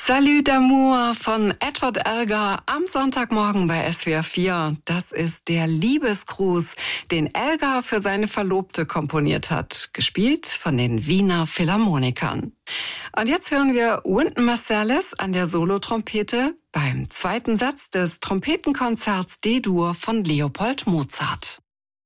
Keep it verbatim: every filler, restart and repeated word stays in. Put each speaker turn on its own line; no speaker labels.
Salut d'amour von Edward Elgar am Sonntagmorgen bei S W R vier. Das ist der Liebesgruß, den Elgar für seine Verlobte komponiert hat, gespielt von den Wiener Philharmonikern. Und jetzt hören wir Wynton Marsalis an der Solotrompete beim zweiten Satz des Trompetenkonzerts D-Dur von Leopold Mozart.